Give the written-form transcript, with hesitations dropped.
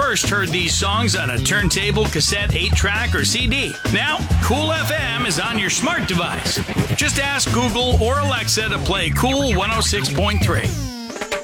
first heard these songs on a turntable, cassette, 8-track, or CD. Now, Cool FM is on your smart device. Just ask Google or Alexa to play Cool 106.3.